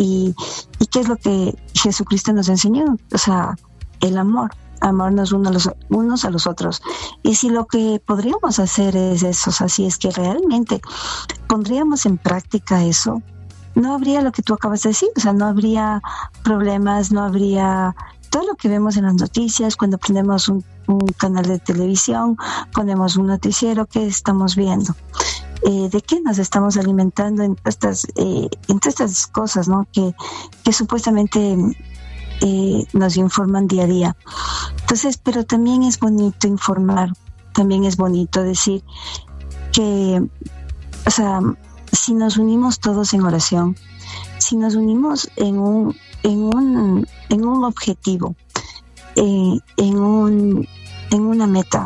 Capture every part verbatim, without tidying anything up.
y, y qué es lo que Jesucristo nos enseñó, o sea, el amor, amarnos unos a los, unos a los otros. Y si lo que podríamos hacer es eso, o sea, si es que realmente pondríamos en práctica eso, no habría lo que tú acabas de decir, o sea, no habría problemas, no habría todo lo que vemos en las noticias, cuando prendemos un, un canal de televisión, ponemos un noticiero, ¿qué estamos viendo? Eh, ¿De qué nos estamos alimentando en estas, eh, en todas estas cosas, ¿no? Que, que supuestamente eh, nos informan día a día. Entonces, pero también es bonito informar, también es bonito decir que, o sea, si nos unimos todos en oración, si nos unimos en un en un en un objetivo, eh, en un en una meta,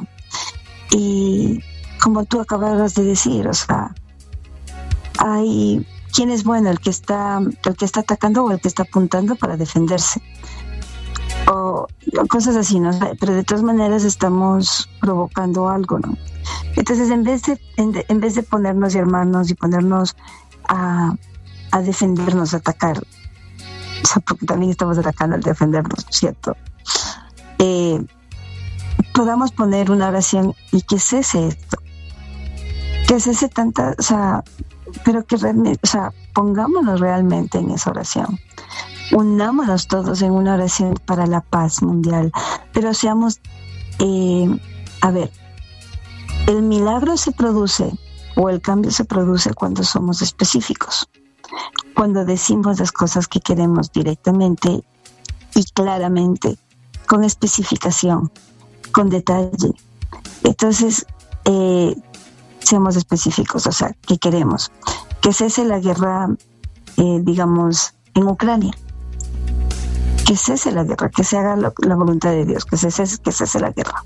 y como tú acababas de decir, o sea, hay quién es bueno, el que está el que está atacando o el que está apuntando para defenderse, o cosas así, ¿no? Pero de todas maneras estamos provocando algo, ¿no? Entonces, en vez de en, de, en vez de ponernos y armarnos y ponernos a, a defendernos, a atacar, o sea, porque también estamos atacando al defendernos, ¿cierto? Eh, podamos poner una oración y que cese esto, que cese tanta, o sea, pero que realmente, o sea, pongámonos realmente en esa oración. Unámonos todos en una oración para la paz mundial, pero seamos, eh, a ver, el milagro se produce o el cambio se produce cuando somos específicos, cuando decimos las cosas que queremos directamente y claramente, con especificación, con detalle. Entonces, eh, seamos específicos, o sea, ¿qué queremos? Que cese la guerra, eh, digamos, en Ucrania. Que cese la guerra, que se haga lo, la voluntad de Dios, que cese, que cese la guerra.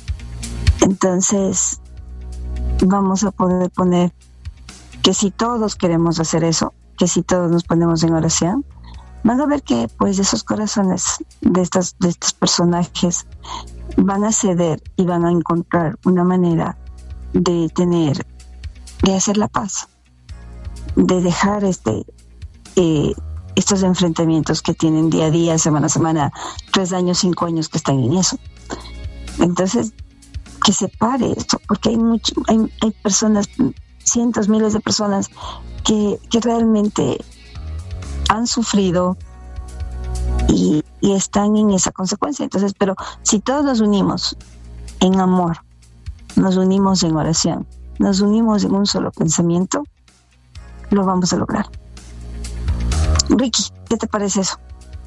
Entonces, vamos a poder poner que si todos queremos hacer eso, que si todos nos ponemos en oración, van a ver que pues esos corazones de estas de estos personajes van a ceder y van a encontrar una manera de tener, de hacer la paz, de dejar este eh, estos enfrentamientos que tienen día a día, semana a semana, tres años, cinco años que están en eso. Entonces, que se pare esto, porque hay mucho, hay, hay personas, cientos, miles de personas que, que realmente han sufrido y, y están en esa consecuencia. Entonces, pero si todos nos unimos en amor, nos unimos en oración, nos unimos en un solo pensamiento, lo vamos a lograr. Ricky, ¿qué te parece eso?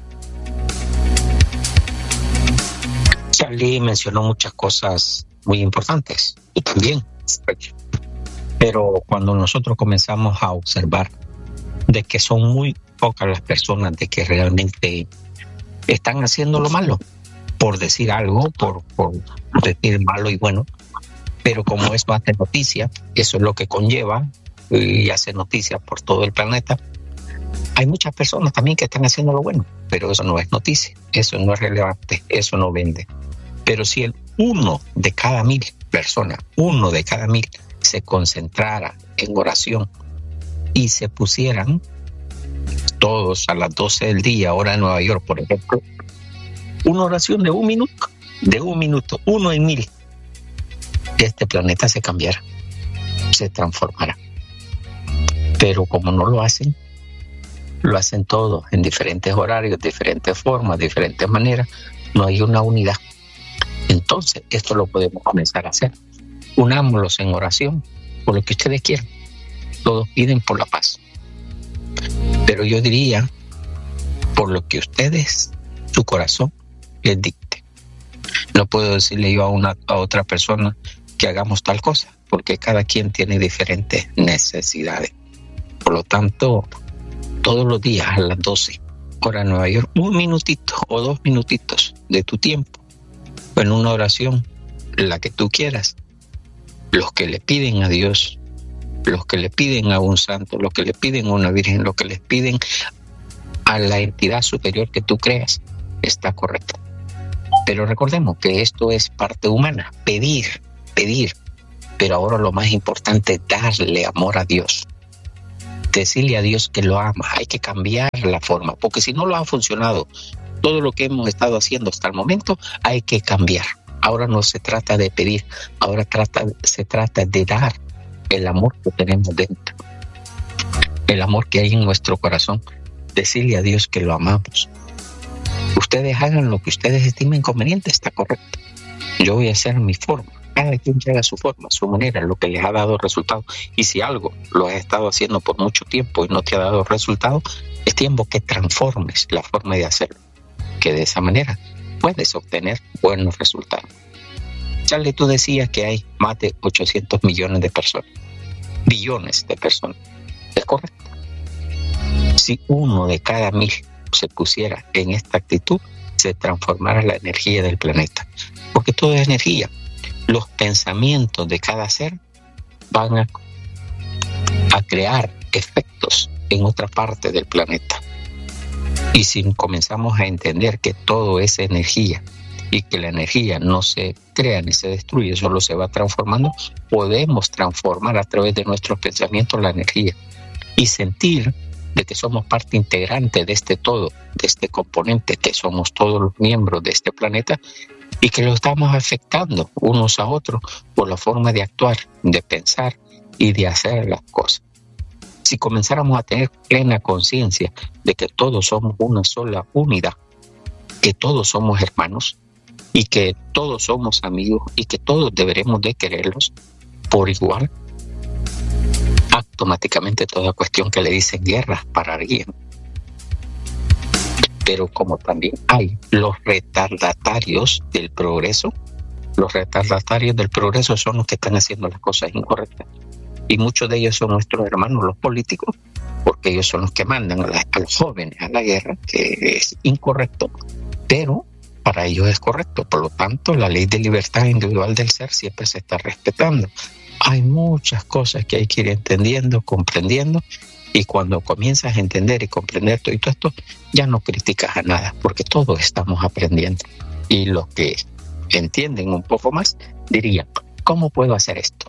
Charlie mencionó muchas cosas muy importantes y también, pero cuando nosotros comenzamos a observar de que son muy pocas las personas de que realmente están haciendo lo malo, por decir algo, por, por decir malo y bueno, pero como eso hace noticia, eso es lo que conlleva y hace noticia por todo el planeta, hay muchas personas también que están haciendo lo bueno, pero eso no es noticia, eso no es relevante, eso no vende. Pero si el uno de cada mil personas, uno de cada mil se concentrara en oración y se pusieran todos a las doce del día, hora de Nueva York, por ejemplo, una oración de un minuto, de un minuto, uno en mil, este planeta se cambiará, se transformará. Pero como no lo hacen, lo hacen todos en diferentes horarios, diferentes formas, diferentes maneras, no hay una unidad. Entonces, esto lo podemos comenzar a hacer. Unámoslos en oración por lo que ustedes quieran. Todos piden por la paz. Pero yo diría, por lo que ustedes, su corazón, les dicte. No puedo decirle yo a, una, a otra persona que hagamos tal cosa, porque cada quien tiene diferentes necesidades. Por lo tanto, todos los días a las doce, hora de Nueva York, un minutito o dos minutitos de tu tiempo, en una oración, la que tú quieras, los que le piden a Dios, los que le piden a un santo, los que le piden a una virgen, los que les piden a la entidad superior que tú creas, está correcto. Pero recordemos que esto es parte humana, pedir, pedir, pero ahora lo más importante es darle amor a Dios. decirle a Dios que lo ama. Hay que cambiar la forma, porque si no lo ha funcionado todo lo que hemos estado haciendo hasta el momento, hay que cambiar. Ahora no se trata de pedir, ahora trata, se trata de dar el amor que tenemos dentro, el amor que hay en nuestro corazón. Decirle a Dios que lo amamos. Ustedes hagan lo que ustedes estimen conveniente, está correcto. Yo voy a hacer mi forma. Cada quien haga su forma, su manera, lo que les ha dado resultado. Y si algo lo has estado haciendo por mucho tiempo y no te ha dado resultado, es tiempo que transformes la forma de hacerlo, que de esa manera puedes obtener buenos resultados. Charlie, tú decías que hay más de ochocientos millones de personas, billones de personas. ¿Es correcto? Si uno de cada mil se pusiera en esta actitud, se transformara la energía del planeta. Porque todo es energía. Los pensamientos de cada ser van a, a crear efectos en otra parte del planeta. Y si comenzamos a entender que todo es energía y que la energía no se crea ni se destruye, solo se va transformando, podemos transformar a través de nuestros pensamientos la energía y sentir de que somos parte integrante de este todo, de este componente, que somos todos los miembros de este planeta y que lo estamos afectando unos a otros por la forma de actuar, de pensar y de hacer las cosas. Si comenzáramos a tener plena conciencia de que todos somos una sola unidad, que todos somos hermanos y que todos somos amigos y que todos deberemos de quererlos por igual, automáticamente toda cuestión que le dicen guerra pararía. Pero como también hay los retardatarios del progreso, los retardatarios del progreso son los que están haciendo las cosas incorrectas. Y muchos de ellos son nuestros hermanos, los políticos, porque ellos son los que mandan a, la, a los jóvenes a la guerra, que es incorrecto, pero para ellos es correcto. Por lo tanto, la ley de libertad individual del ser siempre se está respetando. Hay muchas cosas que hay que ir entendiendo, comprendiendo, y cuando comienzas a entender y comprender todo esto, ya no criticas a nada, porque todos estamos aprendiendo. Y los que entienden un poco más dirían, ¿cómo puedo hacer esto?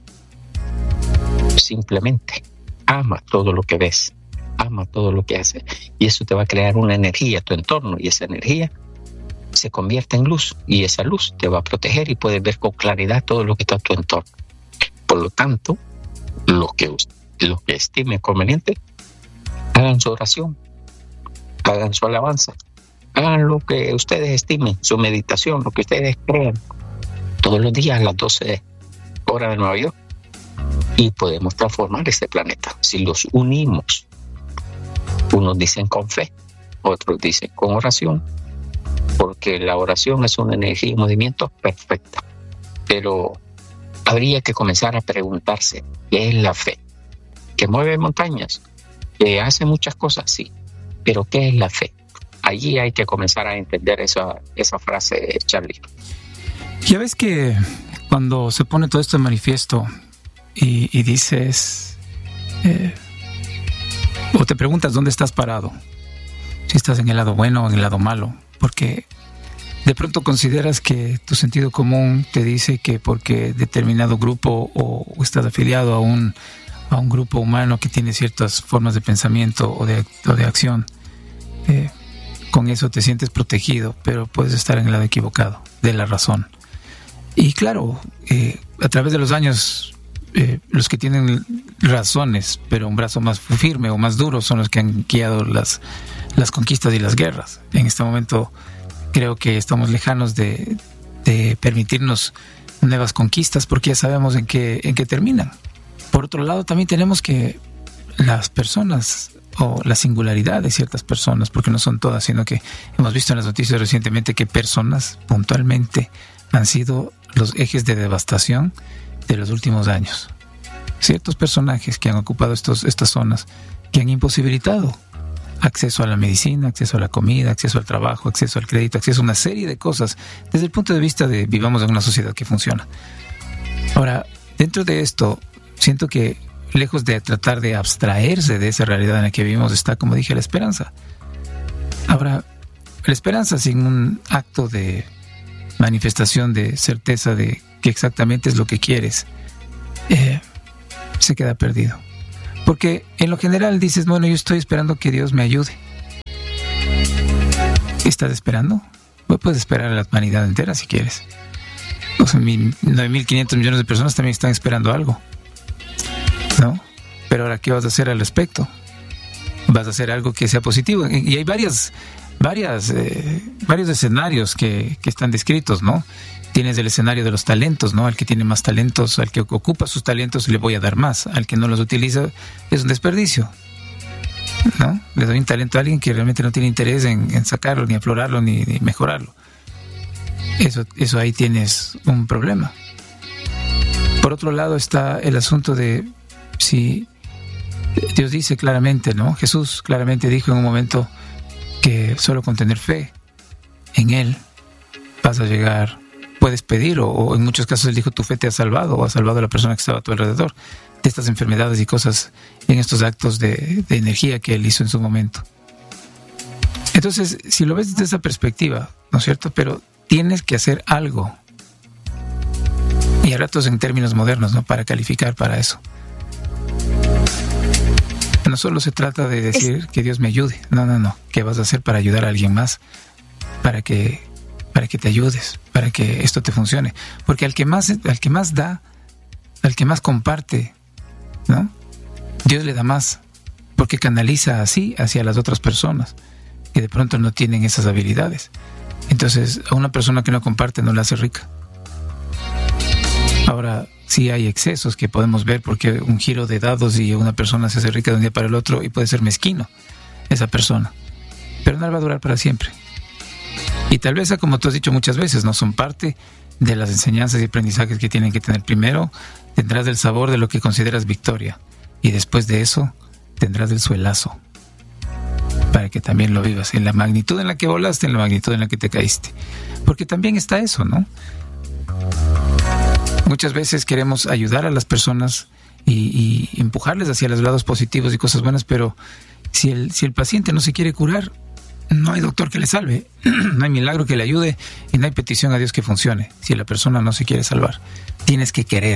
Simplemente ama todo lo que ves, ama todo lo que haces, y eso te va a crear una energía a tu entorno, y esa energía se convierte en luz, y esa luz te va a proteger y puedes ver con claridad todo lo que está a tu entorno. Por lo tanto, lo que, lo que estimen conveniente, hagan su oración, hagan su alabanza, hagan lo que ustedes estimen, su meditación, lo que ustedes crean, todos los días a las doce horas de Nueva York, y podemos transformar este planeta si los unimos. Unos dicen con fe, otros dicen con oración, porque la oración es una energía y movimiento perfecta. Pero habría que comenzar a preguntarse, ¿qué es la fe? ¿Que mueve montañas? ¿Que hace muchas cosas? Sí, pero ¿qué es la fe? Allí hay que comenzar a entender esa, esa frase, Charlie. Ya ves que cuando se pone todo esto en manifiesto y, y dices, eh, o te preguntas dónde estás parado, si estás en el lado bueno o en el lado malo, porque de pronto consideras que tu sentido común te dice que porque determinado grupo o, o estás afiliado a un, a un grupo humano que tiene ciertas formas de pensamiento o de, o de acción, eh, con eso te sientes protegido, pero puedes estar en el lado equivocado de la razón. Y claro, eh, a través de los años, eh, los que tienen razones, pero un brazo más firme o más duro, son los que han guiado las, las conquistas y las guerras. En este momento creo que estamos lejanos de, de permitirnos nuevas conquistas porque ya sabemos en qué, en qué terminan. Por otro lado, también tenemos que las personas o la singularidad de ciertas personas, porque no son todas, sino que hemos visto en las noticias recientemente que personas puntualmente han sido los ejes de devastación de los últimos años. Ciertos personajes que han ocupado estos, estas zonas, que han imposibilitado acceso a la medicina, acceso a la comida, acceso al trabajo, acceso al crédito, acceso a una serie de cosas, desde el punto de vista de vivamos en una sociedad que funciona. Ahora, dentro de esto, siento que lejos de tratar de abstraerse de esa realidad en la que vivimos, está, como dije, la esperanza. Ahora, la esperanza sin un acto de manifestación de certeza de que exactamente es lo que quieres, eh, se queda perdido. Porque en lo general dices, bueno, yo estoy esperando que Dios me ayude. ¿Estás esperando? Pues puedes esperar a la humanidad entera si quieres. O sea, nueve mil quinientos millones de personas también están esperando algo, ¿no? Pero ahora, ¿qué vas a hacer al respecto? Vas a hacer algo que sea positivo. Y hay varias, varias, eh, varios escenarios que, que están descritos, ¿no? Tienes el escenario de los talentos, ¿no? Al que tiene más talentos, al que ocupa sus talentos, le voy a dar más. Al que no los utiliza, es un desperdicio, ¿no? Le doy un talento a alguien que realmente no tiene interés en, en sacarlo, ni aflorarlo, ni, ni mejorarlo. Eso, eso ahí tienes un problema. Por otro lado está el asunto de si Dios dice claramente, ¿no? Jesús claramente dijo en un momento que solo con tener fe en Él vas a llegar, puedes pedir, o, o en muchos casos Él dijo, tu fe te ha salvado, o ha salvado a la persona que estaba a tu alrededor de estas enfermedades y cosas en estos actos de, de energía que Él hizo en su momento. Entonces, si lo ves desde esa perspectiva, ¿no es cierto? Pero tienes que hacer algo. Y a ratos en términos modernos, ¿no? Para calificar para eso. No solo se trata de decir que Dios me ayude. No, no, no. ¿Qué vas a hacer para ayudar a alguien más? Para que, para que te ayudes, para que esto te funcione. Porque al que más, al que más da, al que más comparte, ¿no? Dios le da más. Porque canaliza así hacia las otras personas que de pronto no tienen esas habilidades. Entonces, a una persona que no comparte no la hace rica. Ahora, sí hay excesos que podemos ver, porque un giro de dados y una persona se hace rica de un día para el otro y puede ser mezquino esa persona. Pero no va a durar para siempre. Y tal vez, como tú has dicho muchas veces, no son parte de las enseñanzas y aprendizajes que tienen que tener. Primero, tendrás el sabor de lo que consideras victoria. Y después de eso, tendrás el suelazo. Para que también lo vivas, en la magnitud en la que volaste, en la magnitud en la que te caíste. Porque también está eso, ¿no? Muchas veces queremos ayudar a las personas y, y empujarles hacia los lados positivos y cosas buenas, pero si el, si el paciente no se quiere curar, no hay doctor que le salve, no hay milagro que le ayude y no hay petición a Dios que funcione. Si la persona no se quiere salvar, tienes que querer.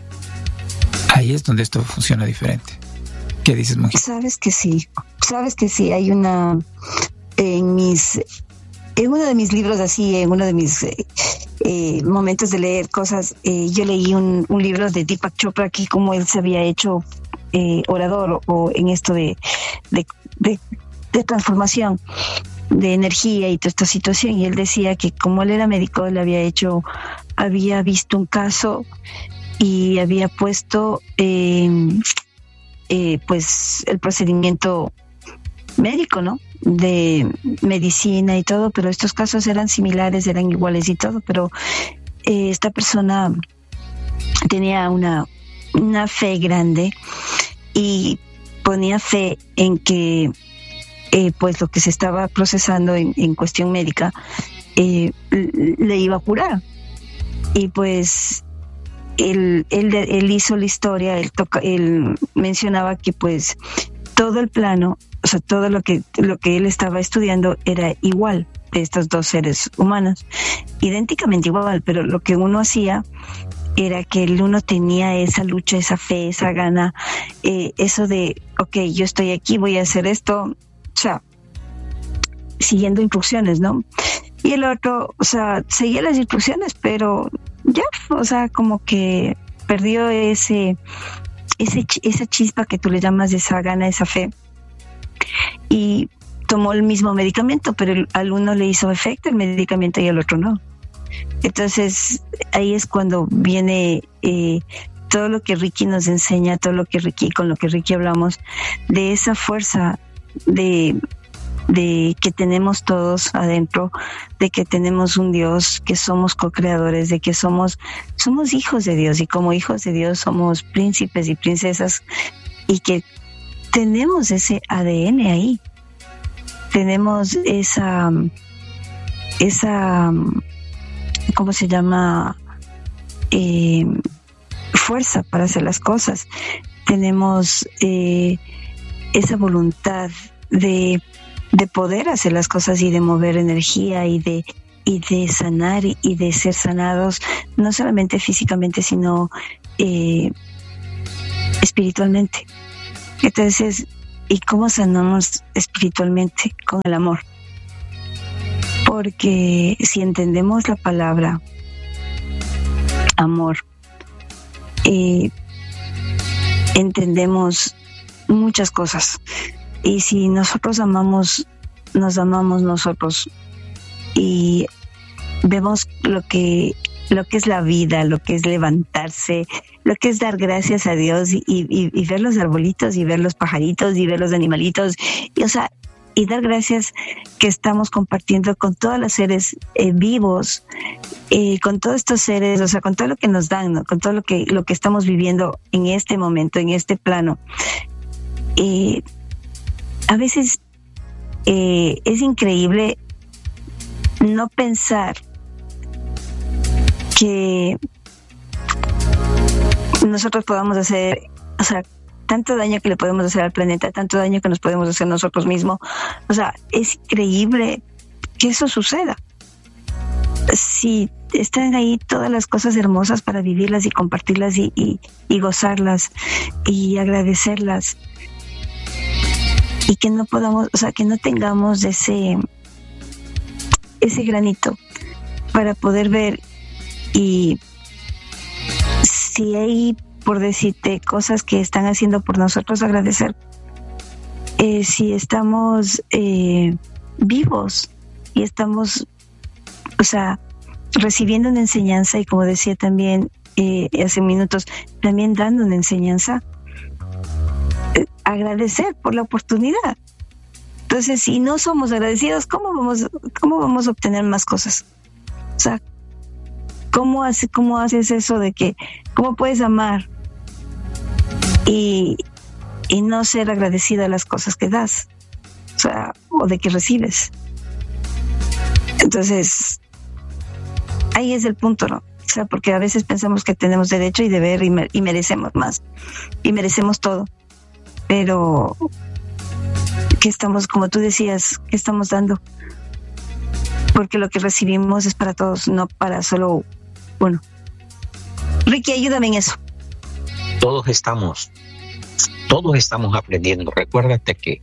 Ahí es donde esto funciona diferente. ¿Qué dices, Monje? Sabes que sí, sabes que sí, hay una, en mis, en uno de mis libros así, en uno de mis eh, eh, momentos de leer cosas, eh, yo leí un, un libro de Deepak Chopra, que como él se había hecho eh, orador o, o en esto de, de, de, de transformación de energía y toda esta situación, y él decía que como él era médico, él había hecho, había visto un caso y había puesto... Eh, Eh, pues el procedimiento médico, ¿no? De medicina y todo, pero estos casos eran similares, eran iguales y todo, pero eh, esta persona tenía una, una fe grande y ponía fe en que eh, pues lo que se estaba procesando en, en cuestión médica eh, le iba a curar. Y pues Él, él, él hizo la historia, él, toca, él mencionaba que pues todo el plano, o sea, todo lo que, lo que él estaba estudiando era igual de estos dos seres humanos, idénticamente igual, pero lo que uno hacía era que el uno tenía esa lucha, esa fe, esa gana, eh, eso de, ok, yo estoy aquí, voy a hacer esto, o sea, siguiendo instrucciones, ¿no? Y el otro, o sea, seguía las instrucciones, pero ya, o sea, como que perdió ese, ese, esa chispa que tú le llamas, esa gana, esa fe. Y tomó el mismo medicamento, pero el, al uno le hizo efecto el medicamento y al otro no. Entonces, ahí es cuando viene eh, todo lo que Ricky nos enseña, todo lo que Ricky, con lo que Ricky hablamos, de esa fuerza de... de que tenemos todos adentro, de que tenemos un Dios, que somos co-creadores, de que somos, somos hijos de Dios, y como hijos de Dios somos príncipes y princesas, y que tenemos ese A D N ahí, tenemos esa, esa, ¿cómo se llama? Eh, fuerza para hacer las cosas, tenemos eh, esa voluntad de de poder hacer las cosas y de mover energía y de y de sanar y de ser sanados, no solamente físicamente, sino eh, espiritualmente. Entonces, ¿y cómo sanamos espiritualmente? Con el amor. Porque si entendemos la palabra amor, eh, entendemos muchas cosas. Y si nosotros amamos, nos amamos nosotros y vemos lo que lo que es la vida, lo que es levantarse, lo que es dar gracias a Dios y, y, y ver los arbolitos y ver los pajaritos y ver los animalitos, y, o sea, y dar gracias que estamos compartiendo con todos los seres eh, vivos, eh, con todos estos seres, o sea, con todo lo que nos dan, ¿no? Con todo lo que lo que estamos viviendo en este momento, en este plano. Eh, a veces eh, es increíble no pensar que nosotros podamos hacer, o sea, tanto daño que le podemos hacer al planeta, tanto daño que nos podemos hacer nosotros mismos. O sea, es increíble que eso suceda. Si están ahí todas las cosas hermosas para vivirlas y compartirlas y, y, y gozarlas y agradecerlas, y que no podamos, o sea, que no tengamos ese ese granito para poder ver, y si hay, por decirte, cosas que están haciendo por nosotros, agradecer. Eh, si estamos eh, vivos y estamos, o sea, recibiendo una enseñanza, y como decía también eh, hace minutos, también dando una enseñanza, eh, agradecer por la oportunidad. Entonces, si no somos agradecidos, ¿cómo vamos, cómo vamos a obtener más cosas? O sea, ¿cómo, hace, cómo haces eso de que, cómo puedes amar y, y no ser agradecido a las cosas que das? O sea, o de que recibes. Entonces, ahí es el punto, ¿no? O sea, porque a veces pensamos que tenemos derecho y deber y, me, y merecemos más. Y merecemos todo. Pero, ¿qué estamos, como tú decías, qué estamos dando? Porque lo que recibimos es para todos, no para solo uno. Ricky, ayúdame en eso. Todos estamos, todos estamos aprendiendo. Recuérdate que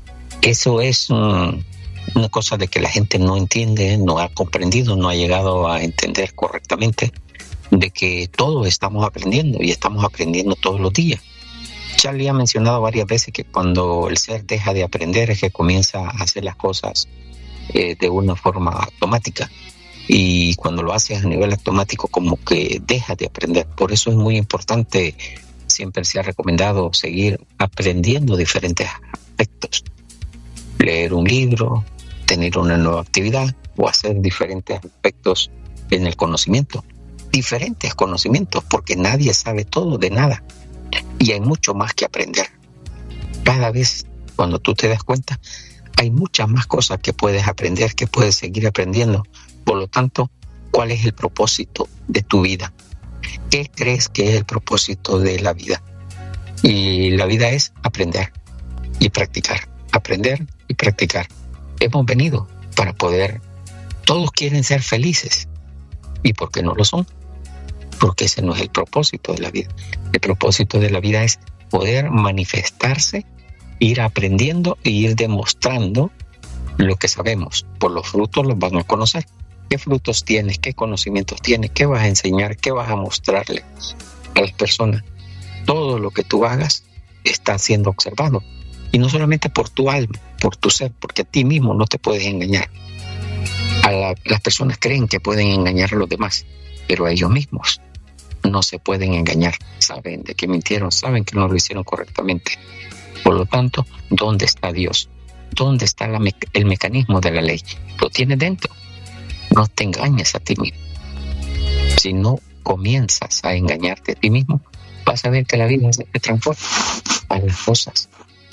eso es um, una cosa de que la gente no entiende, no ha comprendido, no ha llegado a entender correctamente, de que todos estamos aprendiendo y estamos aprendiendo todos los días. Charlie ha mencionado varias veces que cuando el ser deja de aprender es que comienza a hacer las cosas eh, de una forma automática, y cuando lo haces a nivel automático como que deja de aprender. Por eso es muy importante, siempre se ha recomendado seguir aprendiendo diferentes aspectos, leer un libro, tener una nueva actividad o hacer diferentes aspectos en el conocimiento, diferentes conocimientos, porque nadie sabe todo de nada. Y hay mucho más que aprender. Cada vez, cuando tú te das cuenta, hay muchas más cosas que puedes aprender, que puedes seguir aprendiendo. Por lo tanto, ¿cuál es el propósito de tu vida? ¿Qué crees que es el propósito de la vida? Y la vida es aprender y practicar. Aprender y practicar. Hemos venido para poder... Todos quieren ser felices. ¿Y por qué no lo son? Porque ese no es el propósito de la vida. El propósito de la vida es poder manifestarse, ir aprendiendo e ir demostrando lo que sabemos. Por los frutos los vamos a conocer. ¿Qué frutos tienes? ¿Qué conocimientos tienes? ¿Qué vas a enseñar? ¿Qué vas a mostrarle a las personas? Todo lo que tú hagas está siendo observado. Y no solamente por tu alma, por tu ser, porque a ti mismo no te puedes engañar. A la, las personas creen que pueden engañar a los demás, pero a ellos mismos no se pueden engañar. Saben de que mintieron, saben que no lo hicieron correctamente. Por lo tanto, ¿dónde está Dios? ¿Dónde está la me- el mecanismo de la ley? Lo tienes dentro. No te engañes a ti mismo. Si no comienzas a engañarte a ti mismo, vas a ver que la vida se te transforma. Haz las cosas.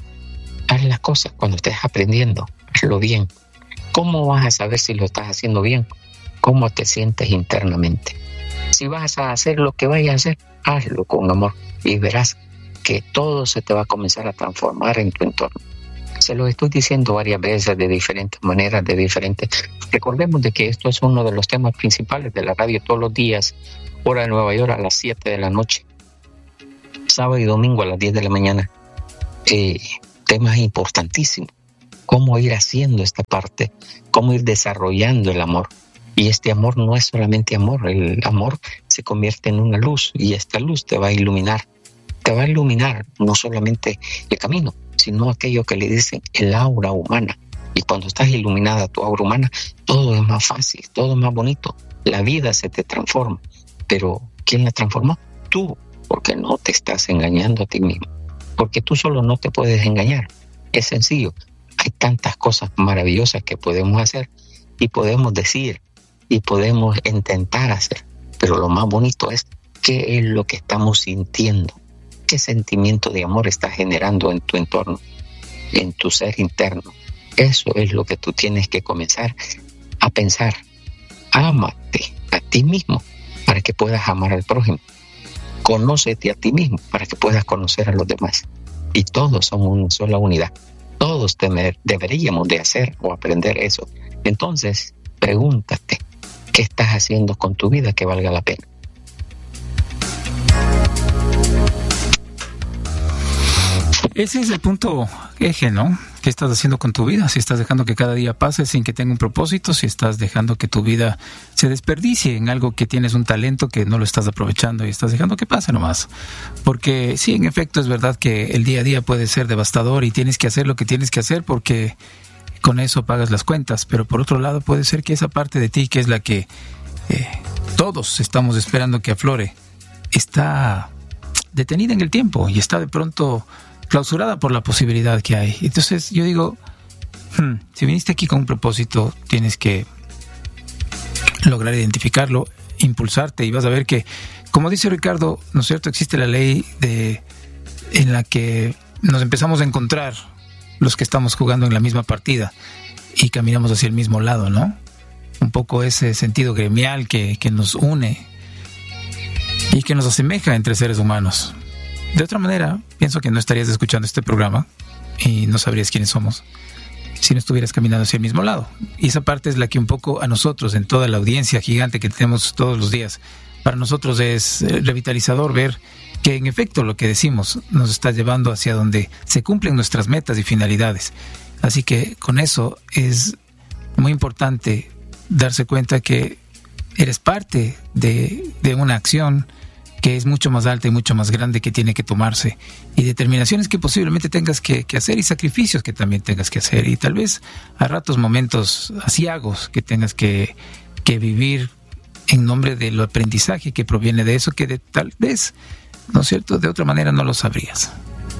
Haz las cosas cuando estés aprendiendo. Hazlo bien. ¿Cómo vas a saber si lo estás haciendo bien? ¿Cómo te sientes internamente? Si vas a hacer lo que vayas a hacer, hazlo con amor y verás que todo se te va a comenzar a transformar en tu entorno. Se lo estoy diciendo varias veces de diferentes maneras, de diferentes... Recordemos de que esto es uno de los temas principales de la radio todos los días, hora de Nueva York a las siete de la noche, sábado y domingo a las diez de la mañana. eh, temas importantísimos. Cómo ir haciendo esta parte, cómo ir desarrollando el amor. Y este amor no es solamente amor, el amor se convierte en una luz y esta luz te va a iluminar. Te va a iluminar no solamente el camino, sino aquello que le dicen el aura humana. Y cuando estás iluminada tu aura humana, todo es más fácil, todo es más bonito. La vida se te transforma. Pero ¿quién la transformó? Tú, porque no te estás engañando a ti mismo. Porque tú solo no te puedes engañar. Es sencillo. Hay tantas cosas maravillosas que podemos hacer y podemos decir y podemos intentar hacer. Pero lo más bonito es qué es lo que estamos sintiendo. ¿Qué sentimiento de amor estás generando en tu entorno, en tu ser interno? Eso es lo que tú tienes que comenzar a pensar. Ámate a ti mismo para que puedas amar al prójimo. Conócete a ti mismo para que puedas conocer a los demás. Y todos somos una sola unidad. Todos temer, deberíamos de hacer o aprender eso. Entonces, pregúntate, ¿qué estás haciendo con tu vida que valga la pena? Ese es el punto eje, ¿no? ¿Qué estás haciendo con tu vida? Si estás dejando que cada día pase sin que tenga un propósito, si estás dejando que tu vida se desperdicie en algo que tienes un talento que no lo estás aprovechando y estás dejando que pase nomás. Porque sí, en efecto, es verdad que el día a día puede ser devastador y tienes que hacer lo que tienes que hacer porque con eso pagas las cuentas. Pero por otro lado puede ser que esa parte de ti que es la que eh, todos estamos esperando que aflore, está detenida en el tiempo y está de pronto clausurada por la posibilidad que hay. Entonces yo digo, hmm, si viniste aquí con un propósito, tienes que lograr identificarlo, impulsarte y vas a ver que, como dice Ricardo, ¿no es cierto? Existe la ley de en la que nos empezamos a encontrar los que estamos jugando en la misma partida y caminamos hacia el mismo lado, ¿no? Un poco ese sentido gremial que, que nos une y que nos asemeja entre seres humanos. De otra manera, pienso que no estarías escuchando este programa y no sabrías quiénes somos si no estuvieras caminando hacia el mismo lado. Y esa parte es la que un poco a nosotros, en toda la audiencia gigante que tenemos todos los días, para nosotros es revitalizador ver que en efecto lo que decimos nos está llevando hacia donde se cumplen nuestras metas y finalidades. Así que con eso es muy importante darse cuenta que eres parte de, de una acción que es mucho más alta y mucho más grande que tiene que tomarse, y determinaciones que posiblemente tengas que, que hacer y sacrificios que también tengas que hacer, y tal vez a ratos momentos aciagos que tengas que, que vivir en nombre del aprendizaje que proviene de eso, que de, tal vez, ¿no es cierto?, de otra manera no lo sabrías.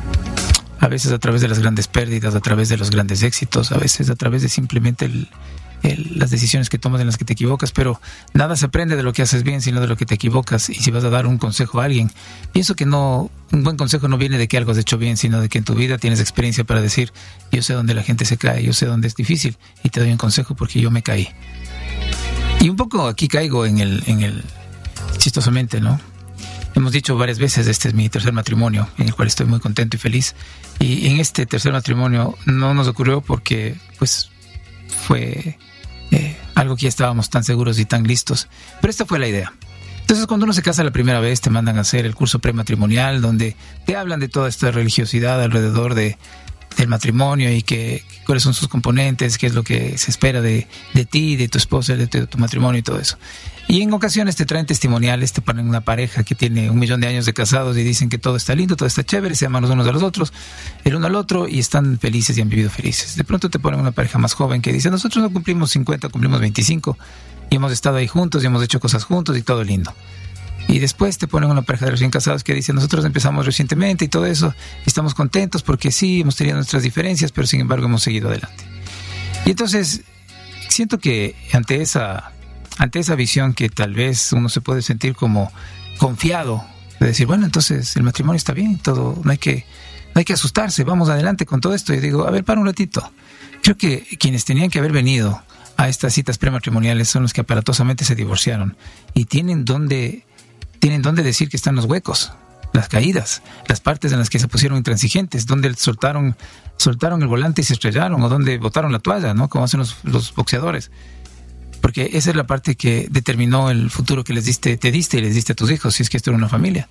A veces a través de las grandes pérdidas, a través de los grandes éxitos, a veces a través de simplemente el El, las decisiones que tomas en las que te equivocas, pero nada se aprende de lo que haces bien, sino de lo que te equivocas. Y si vas a dar un consejo a alguien, pienso que no, un buen consejo no viene de que algo has hecho bien, sino de que en tu vida tienes experiencia para decir, yo sé dónde la gente se cae, yo sé dónde es difícil, y te doy un consejo porque yo me caí. Y un poco aquí caigo en el, en el chistosamente, ¿no? Hemos dicho varias veces, este es mi tercer matrimonio, en el cual estoy muy contento y feliz. Y en este tercer matrimonio no nos ocurrió porque, pues, fue eh, algo que ya estábamos tan seguros y tan listos, pero esta fue la idea. Entonces, cuando uno se casa la primera vez, te mandan a hacer el curso prematrimonial, donde te hablan de toda esta religiosidad alrededor de, del matrimonio y que, cuáles son sus componentes, qué es lo que se espera de, de ti, de tu esposa, de tu, de tu matrimonio y todo eso. Y en ocasiones te traen testimoniales, te ponen una pareja que tiene un millón de años de casados y dicen que todo está lindo, todo está chévere, se aman los unos a los otros, el uno al otro, y están felices y han vivido felices. De pronto te ponen una pareja más joven que dice, nosotros no cumplimos cincuenta, cumplimos veinticinco, y hemos estado ahí juntos y hemos hecho cosas juntos y todo lindo. Y después te ponen una pareja de recién casados que dice, nosotros empezamos recientemente y todo eso, y estamos contentos porque sí, hemos tenido nuestras diferencias, pero sin embargo hemos seguido adelante. Y entonces, siento que ante esa... ante esa visión que tal vez uno se puede sentir como confiado, de decir, bueno, entonces el matrimonio está bien, todo, no hay que, no hay que asustarse, vamos adelante con todo esto. Y digo, a ver, para un ratito. Creo que quienes tenían que haber venido a estas citas prematrimoniales son los que aparatosamente se divorciaron y tienen donde, tienen donde decir que están los huecos, las caídas, las partes en las que se pusieron intransigentes, donde soltaron, soltaron el volante y se estrellaron, o donde botaron la toalla, ¿no? Como hacen los, los boxeadores. Porque esa es la parte que determinó el futuro que les diste, te diste y les diste a tus hijos, si es que esto era una familia.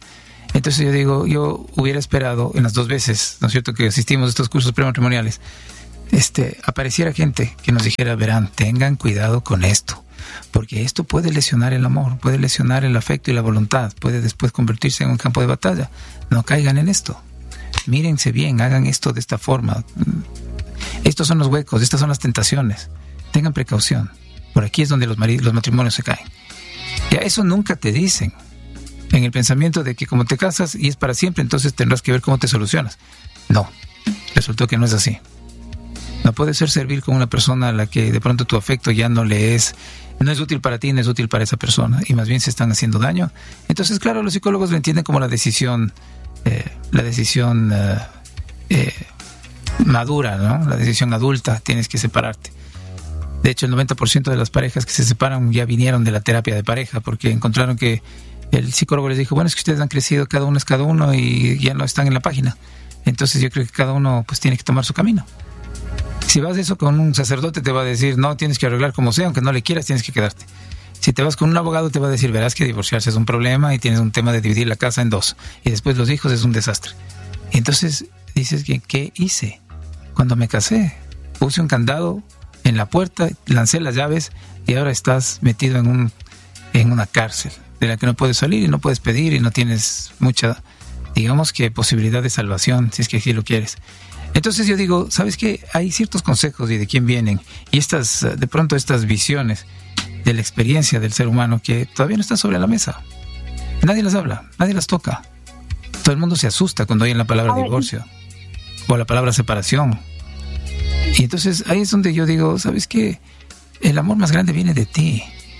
Entonces yo digo, yo hubiera esperado en las dos veces, ¿no es cierto?, que asistimos a estos cursos prematrimoniales, este, apareciera gente que nos dijera, verán, tengan cuidado con esto, porque esto puede lesionar el amor, puede lesionar el afecto y la voluntad, puede después convertirse en un campo de batalla. No caigan en esto. Mírense bien, hagan esto de esta forma. Estos son los huecos, estas son las tentaciones. Tengan precaución. Por aquí es donde los, mari- los matrimonios se caen. Ya eso nunca te dicen. En el pensamiento de que como te casas y es para siempre, entonces tendrás que ver cómo te solucionas. No, resultó que no es así. No puedes ser servil con una persona a la que de pronto tu afecto ya no le es, no es útil para ti, no es útil para esa persona, y más bien se están haciendo daño. Entonces, claro, los psicólogos lo entienden como la decisión, eh, la decisión eh, eh, madura, ¿no? La decisión adulta, tienes que separarte. De hecho, el noventa por ciento de las parejas que se separan ya vinieron de la terapia de pareja, porque encontraron que el psicólogo les dijo, bueno, es que ustedes han crecido, cada uno es cada uno y ya no están en la página. Entonces yo creo que cada uno pues tiene que tomar su camino. Si vas eso con un sacerdote te va a decir, no, tienes que arreglar como sea, aunque no le quieras, tienes que quedarte. Si te vas con un abogado te va a decir, verás que divorciarse es un problema y tienes un tema de dividir la casa en dos. Y después los hijos es un desastre. Y entonces dices, ¿qué hice? Cuando me casé, puse un candado en la puerta, lancé las llaves y ahora estás metido en un en una cárcel de la que no puedes salir y no puedes pedir y no tienes mucha, digamos que posibilidad de salvación, si es que así lo quieres. Entonces yo digo, ¿sabes qué? Hay ciertos consejos y de quién vienen y estas, de pronto estas visiones de la experiencia del ser humano que todavía no están sobre la mesa. Nadie las habla, nadie las toca. Todo el mundo se asusta cuando oyen la palabra divorcio o la palabra separación. Y entonces ahí es donde yo digo, ¿sabes qué? El amor más grande viene de ti.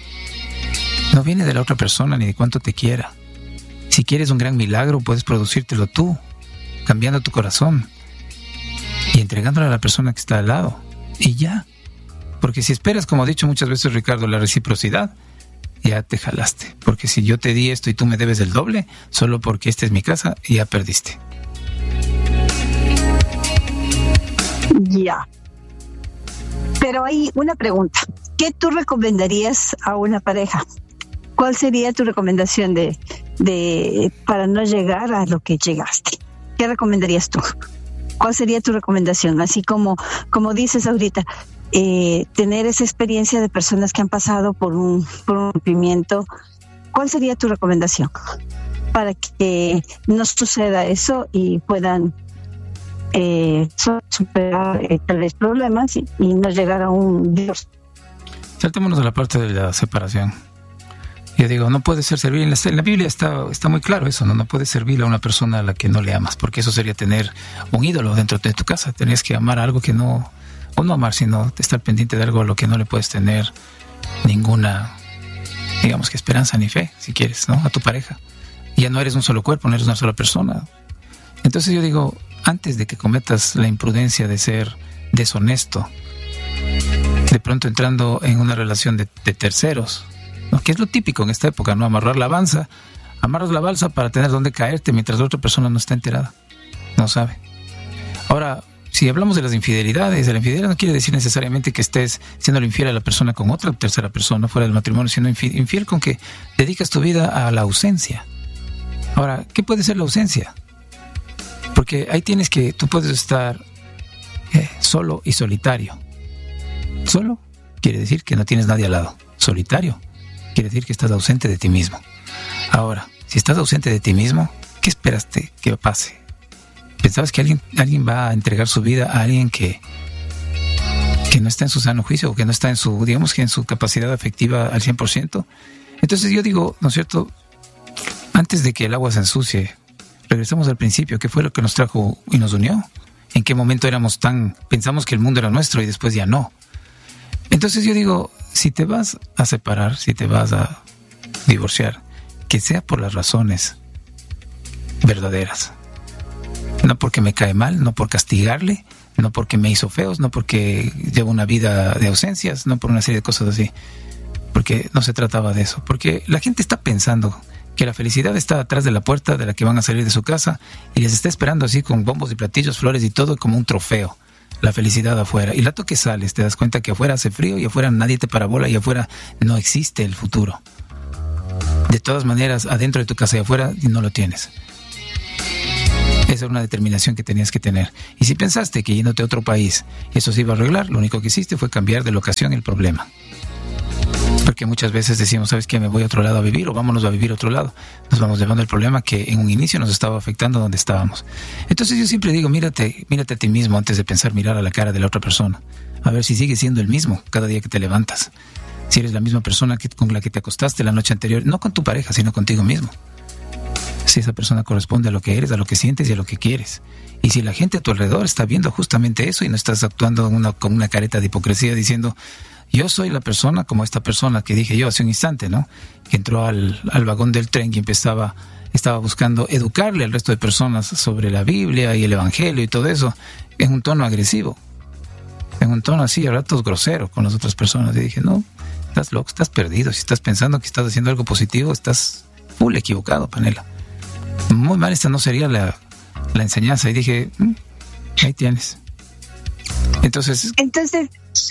No viene de la otra persona ni de cuánto te quiera. Si quieres un gran milagro, puedes producírtelo tú, cambiando tu corazón y entregándolo a la persona que está al lado. Y ya. Porque si esperas, como ha dicho muchas veces Ricardo, la reciprocidad, ya te jalaste. Porque si yo te di esto y tú me debes el doble, solo porque esta es mi casa, ya perdiste. Ya. Pero hay una pregunta. ¿Qué tú recomendarías a una pareja? ¿Cuál sería tu recomendación de, de para no llegar a lo que llegaste? ¿Qué recomendarías tú? ¿Cuál sería tu recomendación? Así como, como dices ahorita, eh, tener esa experiencia de personas que han pasado por un, por un rompimiento. ¿Cuál sería tu recomendación para que no suceda eso y puedan eh, superar eh, tal vez problemas y, y no llegar a un divorcio? Saltémonos a la parte de la separación. Yo digo, no puede ser servir. En la, en la Biblia está, está muy claro eso, ¿no? No puedes servir a una persona a la que no le amas, porque eso sería tener un ídolo dentro de tu casa. Tenías que amar algo que no, o no amar, sino estar pendiente de algo a lo que no le puedes tener ninguna, digamos que esperanza ni fe, si quieres, ¿no? A tu pareja. Ya no eres un solo cuerpo, no eres una sola persona. Entonces yo digo, antes de que cometas la imprudencia de ser deshonesto, de pronto entrando en una relación de, de terceros, ¿no? Que es lo típico en esta época, ¿no? Amarrar la balsa, amarras la balsa para tener dónde caerte mientras la otra persona no está enterada, no sabe. Ahora, si hablamos de las infidelidades, de la infidelidad no quiere decir necesariamente que estés siendo infiel a la persona con otra tercera persona fuera del matrimonio, sino infiel, infiel con que dedicas tu vida a la ausencia. Ahora, ¿qué puede ser la ausencia? Porque ahí tienes que, tú puedes estar eh, solo y solitario. Solo quiere decir que no tienes nadie al lado. Solitario quiere decir que estás ausente de ti mismo. Ahora, si estás ausente de ti mismo, ¿qué esperaste que pase? ¿Pensabas que alguien, alguien va a entregar su vida a alguien que, que no está en su sano juicio o que no está en su, digamos que en su capacidad afectiva al cien por ciento? Entonces yo digo, ¿no es cierto? Antes de que el agua se ensucie, regresamos al principio. ¿Qué fue lo que nos trajo y nos unió? ¿En qué momento éramos tan, pensamos que el mundo era nuestro y después ya no? Entonces yo digo, si te vas a separar, si te vas a divorciar, que sea por las razones verdaderas. No porque me cae mal, no por castigarle, no porque me hizo feos, no porque llevo una vida de ausencias, no por una serie de cosas así. Porque no se trataba de eso. Porque la gente está pensando que la felicidad está atrás de la puerta de la que van a salir de su casa y les está esperando así con bombos y platillos, flores y todo como un trofeo. La felicidad afuera. Y el rato que sales te das cuenta que afuera hace frío y afuera nadie te parabola y afuera no existe el futuro. De todas maneras, adentro de tu casa y afuera no lo tienes. Esa era una determinación que tenías que tener. Y si pensaste que yéndote a otro país eso se iba a arreglar, lo único que hiciste fue cambiar de locación el problema. Porque muchas veces decimos, ¿sabes qué? Me voy a otro lado a vivir, o vámonos a vivir a otro lado. Nos vamos llevando el problema que en un inicio nos estaba afectando donde estábamos. Entonces yo siempre digo, mírate, mírate a ti mismo antes de pensar mirar a la cara de la otra persona. A ver si sigues siendo el mismo cada día que te levantas. Si eres la misma persona que, con la que te acostaste la noche anterior, no con tu pareja, sino contigo mismo. Si esa persona corresponde a lo que eres, a lo que sientes y a lo que quieres. Y si la gente a tu alrededor está viendo justamente eso y no estás actuando una, con una careta de hipocresía diciendo, yo soy la persona como esta persona que dije yo hace un instante, ¿no? Que entró al, al vagón del tren y empezaba, estaba buscando educarle al resto de personas sobre la Biblia y el Evangelio y todo eso en un tono agresivo, en un tono así, a ratos grosero con las otras personas. Y dije, no, estás loco, estás perdido. Si estás pensando que estás haciendo algo positivo, estás full equivocado, Panela. Muy mal, esta no sería la, la enseñanza. Y dije, mm, ahí tienes. Entonces... Entonces...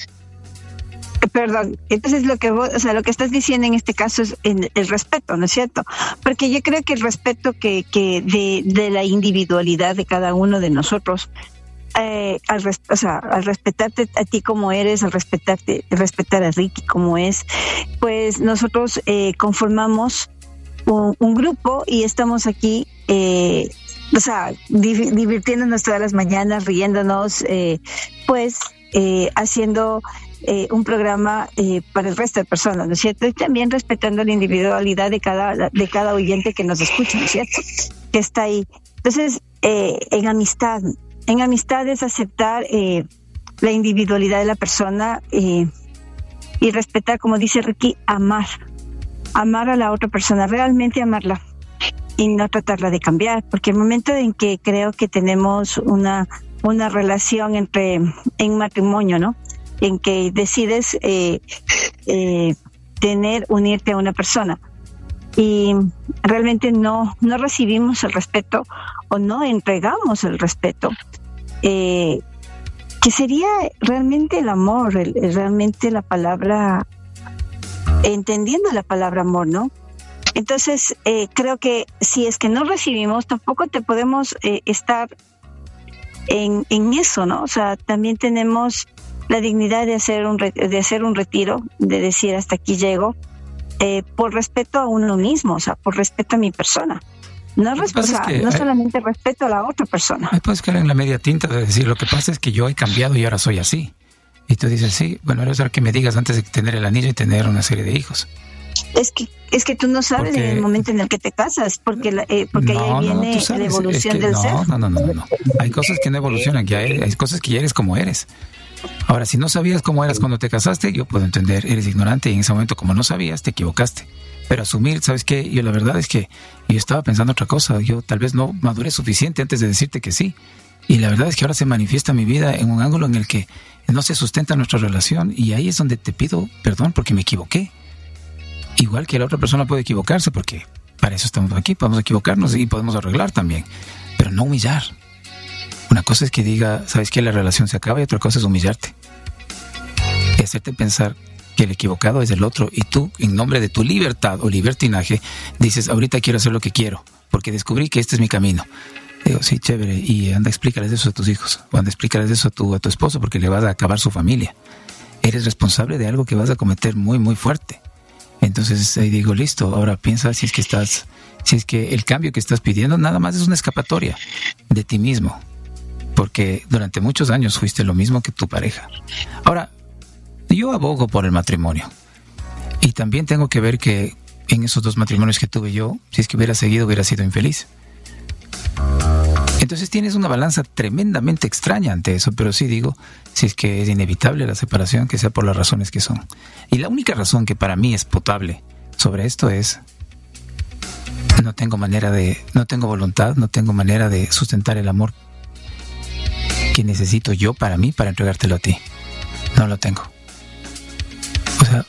Perdón, entonces lo que vos, o sea, lo que estás diciendo en este caso es en el respeto, ¿no es cierto? Porque yo creo que el respeto que, que de, de la individualidad de cada uno de nosotros, eh, al, res, o sea, al respetarte a ti como eres, al respetarte, respetar a Ricky como es, pues nosotros eh, conformamos un, un grupo y estamos aquí, eh, o sea, div, divirtiéndonos todas las mañanas, riéndonos, eh, pues eh, haciendo Eh, un programa eh, para el resto de personas, ¿no es cierto? Y también respetando la individualidad de cada de cada oyente que nos escucha, ¿no es cierto? Que está ahí. Entonces, eh, en amistad, en amistad es aceptar eh, la individualidad de la persona eh, y respetar, como dice Ricky, amar, amar a la otra persona, realmente amarla y no tratarla de cambiar, porque el momento en que creo que tenemos una una relación entre en matrimonio, ¿no? En que decides eh, eh, tener, unirte a una persona y realmente no, no recibimos el respeto o no entregamos el respeto, eh, que sería realmente el amor, el, el, realmente la palabra, entendiendo la palabra amor, ¿no? Entonces, eh, creo que si es que no recibimos, tampoco te podemos eh, estar en, en eso, ¿no? O sea, también tenemos la dignidad de hacer un de hacer un retiro, de decir hasta aquí llego, eh, por respeto a uno mismo, o sea, por respeto a mi persona. No, resp- o sea, es que no hay, solamente respeto a la otra persona. Ahí puedes caer en la media tinta de decir, lo que pasa es que yo he cambiado y ahora soy así. Y tú dices, sí, bueno, ahora es hora que me digas antes de tener el anillo y tener una serie de hijos. Es que es que tú no sabes porque, en el momento en el que te casas, porque la, eh, porque no, ahí viene no, la evolución es que, del no, ser. No, no, no, no, no. Hay cosas que no evolucionan, que hay, hay cosas que ya eres como eres. Ahora, si no sabías cómo eras cuando te casaste, yo puedo entender, eres ignorante y en ese momento, como no sabías, te equivocaste. Pero asumir, ¿sabes qué? Yo la verdad es que yo estaba pensando otra cosa. Yo tal vez no maduré suficiente antes de decirte que sí. Y la verdad es que ahora se manifiesta mi vida en un ángulo en el que no se sustenta nuestra relación y ahí es donde te pido perdón porque me equivoqué. Igual que la otra persona puede equivocarse porque para eso estamos aquí, podemos equivocarnos y podemos arreglar también. Pero no humillar. Una cosa es que diga, ¿sabes qué? La relación se acaba y otra cosa es humillarte. Y hacerte pensar que el equivocado es el otro y tú, en nombre de tu libertad o libertinaje, dices, ahorita quiero hacer lo que quiero porque descubrí que este es mi camino. Digo, sí, chévere, y anda, explícales eso a tus hijos o anda, explícales eso a tu, a tu esposo porque le vas a acabar su familia. Eres responsable de algo que vas a cometer muy, muy fuerte. Entonces ahí digo, listo, ahora piensa si es que estás, si es que el cambio que estás pidiendo nada más es una escapatoria de ti mismo, porque durante muchos años fuiste lo mismo que tu pareja. Ahora, yo abogo por el matrimonio y también tengo que ver que en esos dos matrimonios que tuve yo, si es que hubiera seguido hubiera sido infeliz. Entonces tienes una balanza tremendamente extraña ante eso, pero sí digo, si es que es inevitable la separación, que sea por las razones que son. Y la única razón que para mí es potable sobre esto es, no tengo manera de, no tengo voluntad, no tengo manera de sustentar el amor que necesito yo para mí, para entregártelo a ti. No lo tengo. O sea,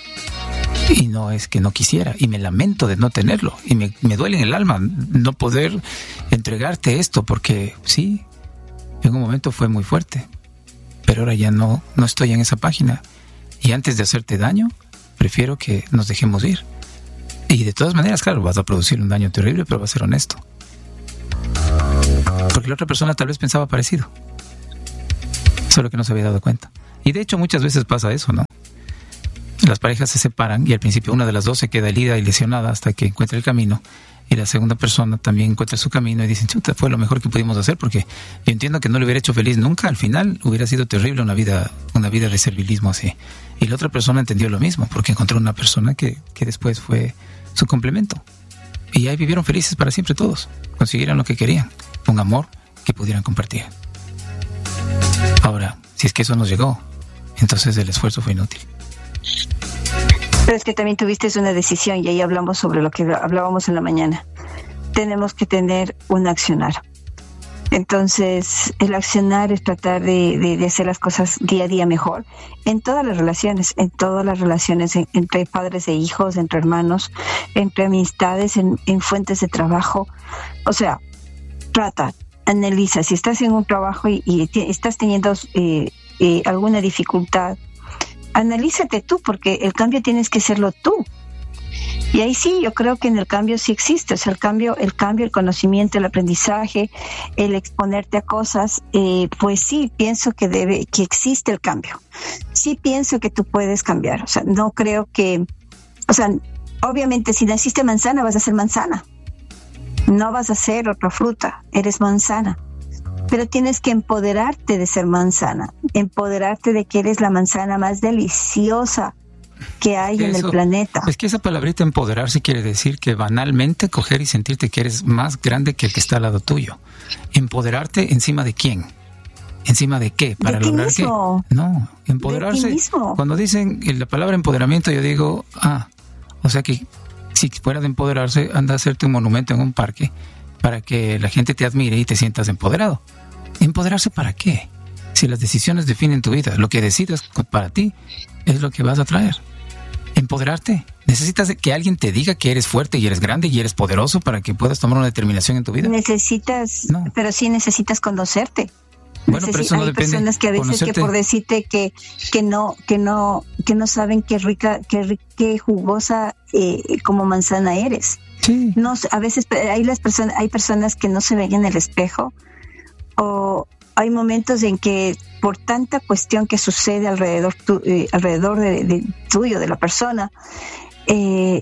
y no es que no quisiera, y me lamento de no tenerlo, y me, me duele en el alma no poder entregarte esto, porque sí, en un momento fue muy fuerte, pero ahora ya no, no estoy en esa página, y antes de hacerte daño, prefiero que nos dejemos ir. Y de todas maneras, claro, vas a producir un daño terrible, pero va a ser honesto. porque la otra persona tal vez pensaba parecido, solo que no se había dado cuenta. Y de hecho muchas veces pasa eso, ¿no? Las parejas se separan y al principio una de las dos se queda herida y lesionada hasta que encuentra el camino, y la segunda persona también encuentra su camino y dicen, chuta, fue lo mejor que pudimos hacer, porque yo entiendo que no le hubiera hecho feliz nunca, al final hubiera sido terrible una vida una vida de servilismo así. Y la otra persona entendió lo mismo, porque encontró una persona que, que después fue su complemento. Y ahí vivieron felices para siempre todos, consiguieron lo que querían, un amor que pudieran compartir. Ahora, si es que eso nos llegó, entonces el esfuerzo fue inútil. Pero es que también tuviste una decisión, y ahí hablamos sobre lo que hablábamos en la mañana. Tenemos que tener un accionar. Entonces, el accionar es tratar de, de, de hacer las cosas día a día mejor en todas las relaciones, en todas las relaciones, en, entre padres e hijos, entre hermanos, entre amistades, en, en fuentes de trabajo. O sea, trata, analiza. Si estás en un trabajo y, y te, estás teniendo eh, eh, alguna dificultad, analízate tú, porque el cambio tienes que hacerlo tú. Y ahí sí, yo creo que en el cambio sí existe, o sea, el cambio, el cambio, el conocimiento, el aprendizaje, el exponerte a cosas, eh, pues sí, pienso que debe, que existe el cambio. Sí pienso que tú puedes cambiar, o sea, no creo que, o sea, obviamente si naciste manzana vas a ser manzana, no vas a ser otra fruta, eres manzana. Pero tienes que empoderarte de ser manzana, empoderarte de que eres la manzana más deliciosa que hay en el planeta. Es que esa palabrita empoderarse quiere decir que banalmente coger y sentirte que eres más grande que el que está al lado tuyo. ¿Empoderarte encima de quién? ¿Encima de qué? ¿Para lograr qué? No, empoderarse. Cuando dicen la palabra empoderamiento, yo digo, ah, o sea que si fuera de empoderarse, anda a hacerte un monumento en un parque para que la gente te admire y te sientas empoderado. ¿Empoderarse para qué? Si las decisiones definen tu vida, lo que decidas para ti es lo que vas a traer. Empoderarte. ¿Necesitas que alguien te diga que eres fuerte y eres grande y eres poderoso para que puedas tomar una determinación en tu vida? Necesitas, no. Pero sí necesitas conocerte. Bueno, Necesi- pero eso no hay depende. Personas que a veces conocerte. que por decirte que que no que no que no saben qué rica, qué, qué jugosa eh, como manzana eres. Sí. No, a veces hay las personas, hay personas que no se ven en el espejo, o hay momentos en que por tanta cuestión que sucede alrededor tu, eh, alrededor de, de tuyo, de la persona, eh,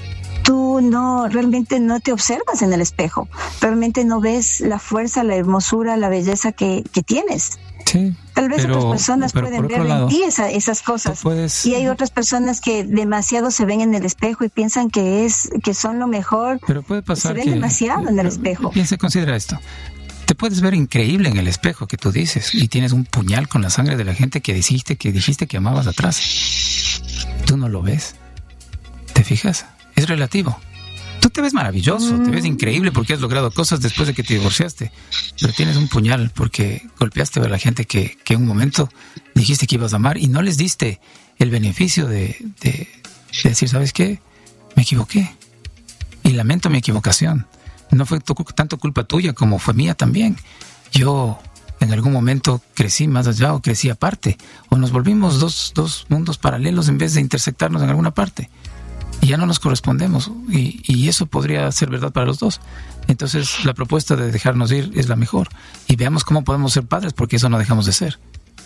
tú no realmente no te observas en el espejo, realmente no ves la fuerza, la hermosura, la belleza que, que tienes. Sí, Tal vez pero, otras personas pero pueden ver lado, en ti esa, esas cosas. Puedes... Y hay otras personas que demasiado se ven en el espejo y piensan que es que son lo mejor. Pero puede pasar se ven que, demasiado en el espejo. Piensa, considera esto. Te puedes ver increíble en el espejo que tú dices y tienes un puñal con la sangre de la gente que dijiste que dijiste que amabas atrás. Tú no lo ves. ¿Te fijas? Es relativo. Tú te ves maravilloso, mm. te ves increíble porque has logrado cosas después de que te divorciaste, pero tienes un puñal porque golpeaste a la gente que, que en un momento dijiste que ibas a amar y no les diste el beneficio de, de, de decir, ¿sabes qué? Me equivoqué y lamento mi equivocación. No fue tu, tanto culpa tuya como fue mía también. Yo en algún momento crecí más allá o crecí aparte, o nos volvimos dos, dos mundos paralelos en vez de intersectarnos en alguna parte. Y ya no nos correspondemos, y, y eso podría ser verdad para los dos. Entonces la propuesta de dejarnos ir es la mejor, y veamos cómo podemos ser padres, porque eso no dejamos de ser.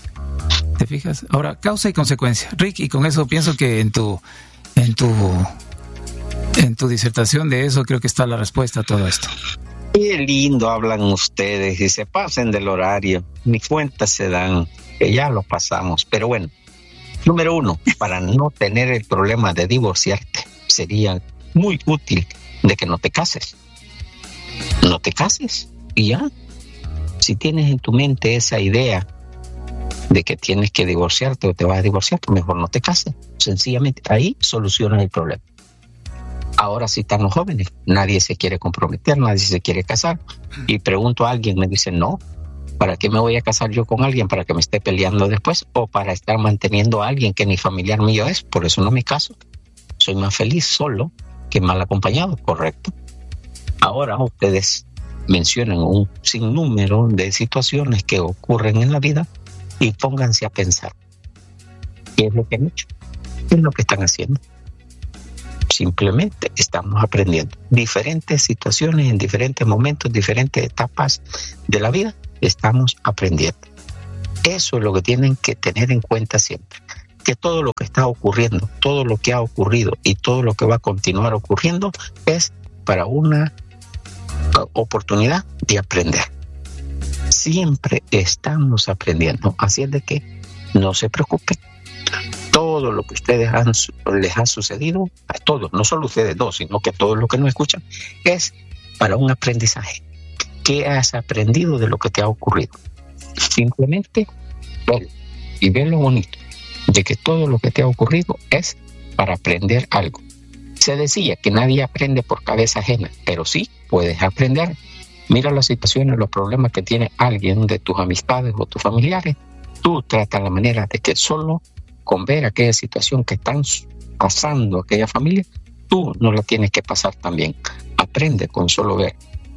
¿Te fijas? Ahora, causa y consecuencia. Rick, y con eso pienso que en tu en tu en tu disertación de eso creo que está la respuesta a todo esto. Qué lindo hablan ustedes y se pasen del horario, ni cuenta se dan, que ya lo pasamos. Pero bueno, número uno, para no tener el problema de divorciarte, sería muy útil de que no te cases. No te cases y ya. Si tienes en tu mente esa idea de que tienes que divorciarte o te vas a divorciar, pues mejor no te cases. Sencillamente ahí solucionas el problema. Ahora sí están los jóvenes, nadie se quiere comprometer, nadie se quiere casar. Y pregunto a alguien, me dice, no, ¿para qué me voy a casar yo con alguien? ¿Para que me esté peleando después? ¿O para estar manteniendo a alguien que ni familiar mío es? Por eso no me caso. Soy más feliz solo que mal acompañado, correcto. Ahora ustedes mencionan un sinnúmero de situaciones que ocurren en la vida y pónganse a pensar. ¿Qué es lo que han hecho? ¿Qué es lo que están haciendo? Simplemente estamos aprendiendo. Diferentes situaciones, en diferentes momentos, diferentes etapas de la vida, estamos aprendiendo. Eso es lo que tienen que tener en cuenta siempre. Que todo lo que está ocurriendo, todo lo que ha ocurrido y todo lo que va a continuar ocurriendo es para una oportunidad de aprender. Siempre estamos aprendiendo. Así es de que no se preocupen. Todo lo que ustedes han, les ha sucedido, a todos, no solo ustedes dos, sino que a todos los que nos escuchan, es para un aprendizaje. ¿Qué has aprendido de lo que te ha ocurrido? Simplemente verlo y ver lo bonito de que todo lo que te ha ocurrido es para aprender algo. Se decía que nadie aprende por cabeza ajena, pero sí puedes aprender. Mira las situaciones, los problemas que tiene alguien de tus amistades o tus familiares. Tú trata la manera de que solo con ver aquella situación que están pasando aquella familia, tú no la tienes que pasar también. Aprende con solo ver.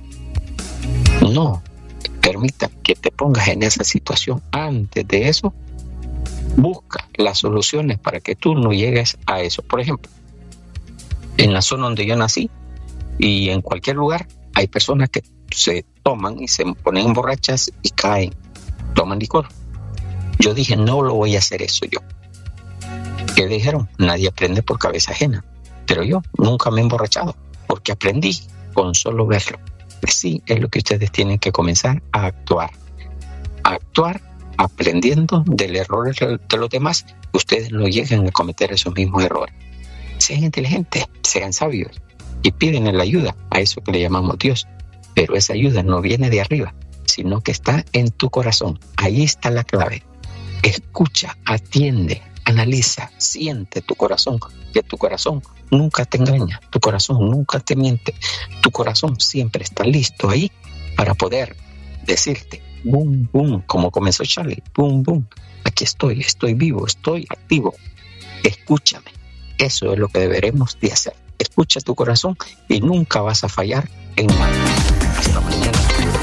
No permita que te pongas en esa situación. Antes de eso, busca las soluciones para que tú no llegues a eso. Por ejemplo, en la zona donde yo nací y en cualquier lugar hay personas que se toman y se ponen borrachas y caen, toman licor. Yo dije, no lo voy a hacer eso yo. ¿Qué dijeron? Nadie aprende por cabeza ajena. Pero yo nunca me he emborrachado porque aprendí con solo verlo. Así es lo que ustedes tienen que comenzar a actuar. A actuar aprendiendo del error de los demás, que ustedes no lleguen a cometer esos mismos errores. Sean inteligentes, sean sabios y piden la ayuda a eso que le llamamos Dios. Pero esa ayuda no viene de arriba, sino que está en tu corazón. Ahí está la clave. Escucha, atiende, analiza, siente tu corazón, que tu corazón nunca te engaña, tu corazón nunca te miente, tu corazón siempre está listo ahí para poder decirte, boom, boom, como comenzó Charlie, boom, boom, aquí estoy, estoy vivo, estoy activo, escúchame. Eso es lo que deberemos de hacer. Escucha tu corazón y nunca vas a fallar en nada. Hasta mañana.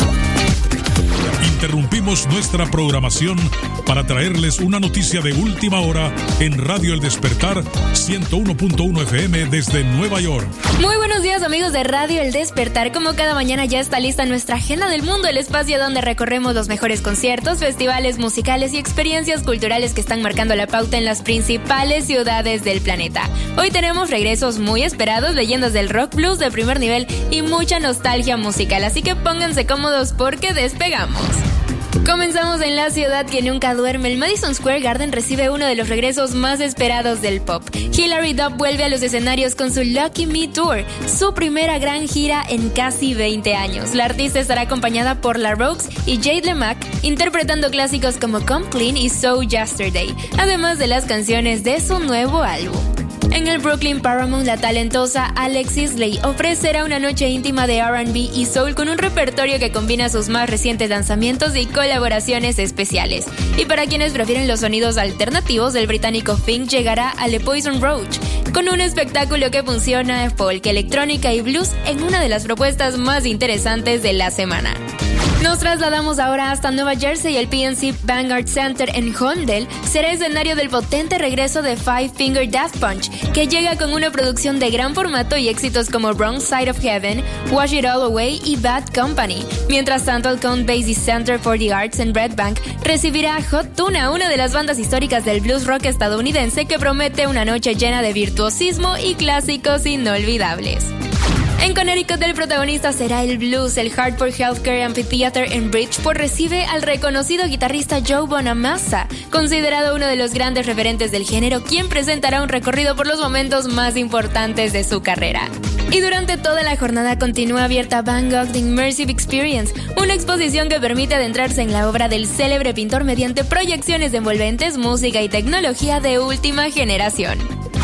Interrumpimos nuestra programación para traerles una noticia de última hora en Radio El Despertar ciento uno punto uno F M desde Nueva York. Muy buenos días, amigos de Radio El Despertar. Como cada mañana ya está lista nuestra agenda del mundo, el espacio donde recorremos los mejores conciertos, festivales musicales y experiencias culturales que están marcando la pauta en las principales ciudades del planeta. Hoy tenemos regresos muy esperados, leyendas del rock, blues de primer nivel y mucha nostalgia musical, así que pónganse cómodos porque despegamos. Comenzamos en la ciudad que nunca duerme. El Madison Square Garden recibe uno de los regresos más esperados del pop. Hilary Duff vuelve a los escenarios con su Lucky Me Tour, su primera gran gira en casi veinte años. La artista estará acompañada por La Rox y Jade LeMac, interpretando clásicos como Come Clean y So Yesterday, además de las canciones de su nuevo álbum. En el Brooklyn Paramount, la talentosa Alexis Lay ofrecerá una noche íntima de R and B y soul con un repertorio que combina sus más recientes lanzamientos y colaboraciones especiales. Y para quienes prefieren los sonidos alternativos, el británico Fink llegará a Le Poison Roach con un espectáculo que funciona folk, electrónica y blues en una de las propuestas más interesantes de la semana. Nos trasladamos ahora hasta Nueva Jersey. El P N C Vanguard Center en Holmdel será escenario del potente regreso de Five Finger Death Punch, que llega con una producción de gran formato y éxitos como Wrong Side of Heaven, Wash It All Away y Bad Company. Mientras tanto, el Count Basie Center for the Arts en Red Bank recibirá a Hot Tuna, una de las bandas históricas del blues rock estadounidense que promete una noche llena de virtuosismo y clásicos inolvidables. En Connecticut, el protagonista será el blues. El Hartford Healthcare Amphitheater en Bridgeport recibe al reconocido guitarrista Joe Bonamassa, considerado uno de los grandes referentes del género, quien presentará un recorrido por los momentos más importantes de su carrera. Y durante toda la jornada continúa abierta Van Gogh The Immersive Experience, una exposición que permite adentrarse en la obra del célebre pintor mediante proyecciones envolventes, música y tecnología de última generación.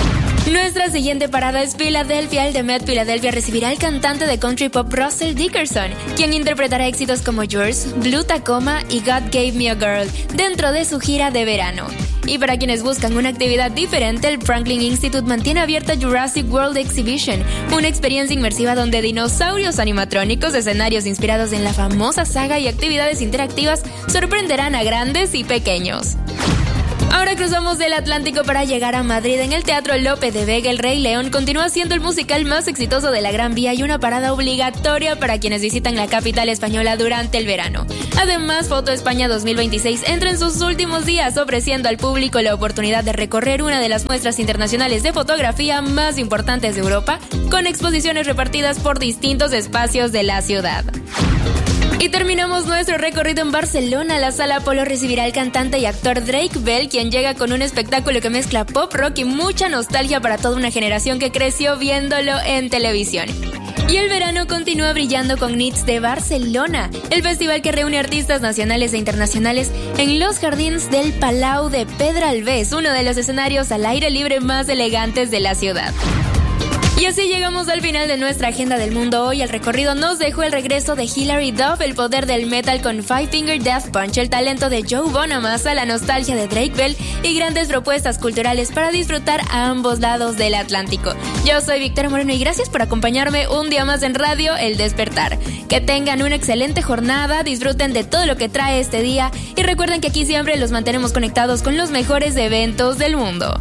Nuestra siguiente parada es Filadelfia. El The Met Philadelphia recibirá al cantante de country pop Russell Dickerson, quien interpretará éxitos como Yours, Blue Tacoma y God Gave Me a Girl dentro de su gira de verano. Y para quienes buscan una actividad diferente, el Franklin Institute mantiene abierta Jurassic World Exhibition, una experiencia inmersiva donde dinosaurios animatrónicos, escenarios inspirados en la famosa saga y actividades interactivas sorprenderán a grandes y pequeños. Ahora cruzamos del Atlántico para llegar a Madrid. En el Teatro Lope de Vega, El Rey León continúa siendo el musical más exitoso de la Gran Vía y una parada obligatoria para quienes visitan la capital española durante el verano. Además, Foto España dos mil veintiséis entra en sus últimos días, ofreciendo al público la oportunidad de recorrer una de las muestras internacionales de fotografía más importantes de Europa, con exposiciones repartidas por distintos espacios de la ciudad. Y terminamos nuestro recorrido en Barcelona. La Sala Apolo recibirá al cantante y actor Drake Bell, quien llega con un espectáculo que mezcla pop, rock y mucha nostalgia para toda una generación que creció viéndolo en televisión. Y el verano continúa brillando con Nits de Barcelona, el festival que reúne artistas nacionales e internacionales en los jardines del Palau de Pedralbes, uno de los escenarios al aire libre más elegantes de la ciudad. Y así llegamos al final de nuestra agenda del mundo hoy. El recorrido nos dejó el regreso de Hilary Duff, el poder del metal con Five Finger Death Punch, el talento de Joe Bonamassa, la nostalgia de Drake Bell y grandes propuestas culturales para disfrutar a ambos lados del Atlántico. Yo soy Victoria Moreno y gracias por acompañarme un día más en Radio El Despertar. Que tengan una excelente jornada, disfruten de todo lo que trae este día y recuerden que aquí siempre los mantenemos conectados con los mejores eventos del mundo.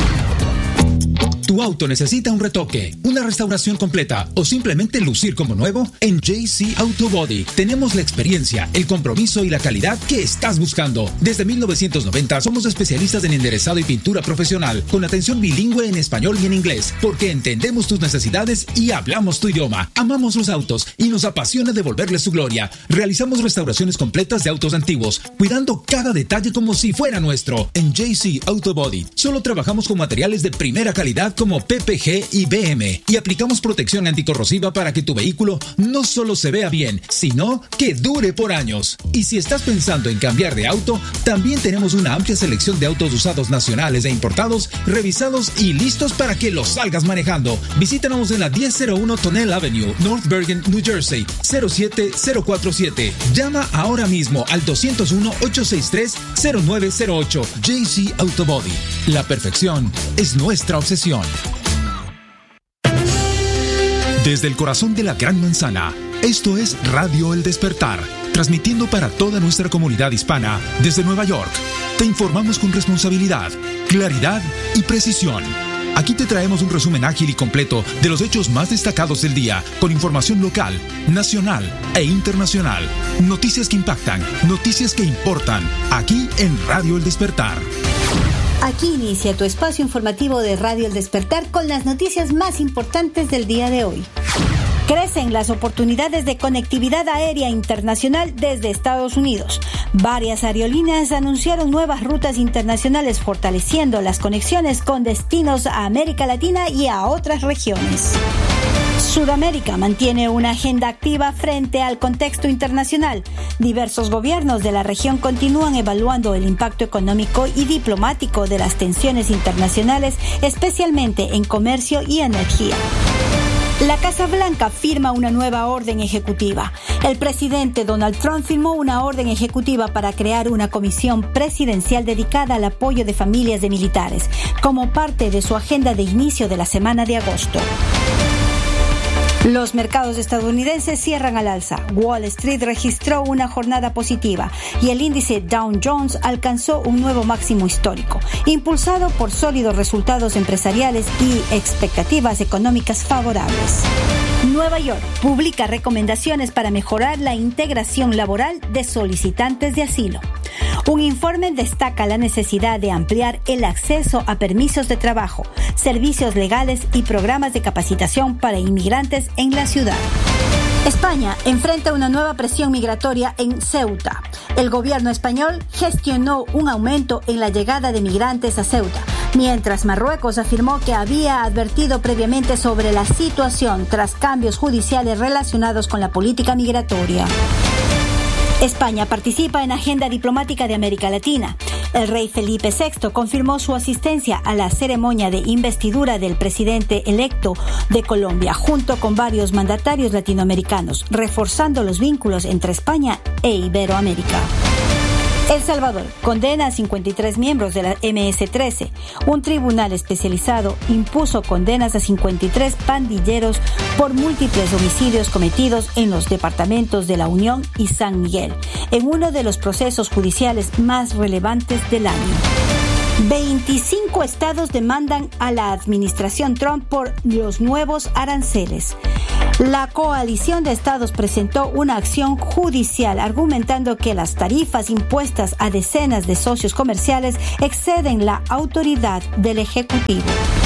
¿Tu auto necesita un retoque, una restauración completa o simplemente lucir como nuevo? En J C Auto Body tenemos la experiencia, el compromiso y la calidad que estás buscando. Desde mil novecientos noventa somos especialistas en enderezado y pintura profesional, con atención bilingüe en español y en inglés, porque entendemos tus necesidades y hablamos tu idioma. Amamos los autos y nos apasiona devolverles su gloria. Realizamos restauraciones completas de autos antiguos, cuidando cada detalle como si fuera nuestro. En J C Auto Body solo trabajamos con materiales de primera calidad como P P G y B M y aplicamos protección anticorrosiva para que tu vehículo no solo se vea bien, sino que dure por años. Y si estás pensando en cambiar de auto, también tenemos una amplia selección de autos usados nacionales e importados, revisados y listos para que los salgas manejando. Visítanos en la diez cero uno Tonnelle Avenue, North Bergen, New Jersey, cero siete cero cuatro siete. Llama ahora mismo al dos cero uno, ocho seis tres, cero nueve cero ocho. J C Auto Body. La perfección es nuestra obsesión. Desde el corazón de la Gran Manzana, esto es Radio El Despertar, transmitiendo para toda nuestra comunidad hispana desde Nueva York. Te informamos con responsabilidad, claridad y precisión. Aquí te traemos un resumen ágil y completo de los hechos más destacados del día, con información local, nacional e internacional. Noticias que impactan, noticias que importan, aquí en Radio El Despertar. Aquí inicia tu espacio informativo de Radio El Despertar con las noticias más importantes del día de hoy. Crecen las oportunidades de conectividad aérea internacional desde Estados Unidos. Varias aerolíneas anunciaron nuevas rutas internacionales fortaleciendo las conexiones con destinos a América Latina y a otras regiones. Sudamérica mantiene una agenda activa frente al contexto internacional. Diversos gobiernos de la región continúan evaluando el impacto económico y diplomático de las tensiones internacionales, especialmente en comercio y energía. La Casa Blanca firma una nueva orden ejecutiva. El presidente Donald Trump firmó una orden ejecutiva para crear una comisión presidencial dedicada al apoyo de familias de militares, como parte de su agenda de inicio de la semana de agosto. Los mercados estadounidenses cierran al alza. Wall Street registró una jornada positiva y el índice Dow Jones alcanzó un nuevo máximo histórico, impulsado por sólidos resultados empresariales y expectativas económicas favorables. Nueva York publica recomendaciones para mejorar la integración laboral de solicitantes de asilo. Un informe destaca la necesidad de ampliar el acceso a permisos de trabajo, servicios legales y programas de capacitación para inmigrantes en la ciudad. España enfrenta una nueva presión migratoria en Ceuta. El gobierno español gestionó un aumento en la llegada de migrantes a Ceuta, mientras Marruecos afirmó que había advertido previamente sobre la situación tras cambios judiciales relacionados con la política migratoria. España participa en agenda diplomática de América Latina. El rey Felipe sexto confirmó su asistencia a la ceremonia de investidura del presidente electo de Colombia, junto con varios mandatarios latinoamericanos, reforzando los vínculos entre España e Iberoamérica. El Salvador condena a cincuenta y tres miembros de la eme ese trece. Un tribunal especializado impuso condenas a cincuenta y tres pandilleros por múltiples homicidios cometidos en los departamentos de La Unión y San Miguel, en uno de los procesos judiciales más relevantes del año. veinticinco estados demandan a la administración Trump por los nuevos aranceles. La coalición de estados presentó una acción judicial argumentando que las tarifas impuestas a decenas de socios comerciales exceden la autoridad del Ejecutivo.